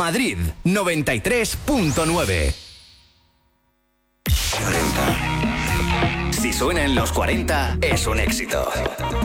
Madrid 93.9. Si suena en los 40, es un éxito.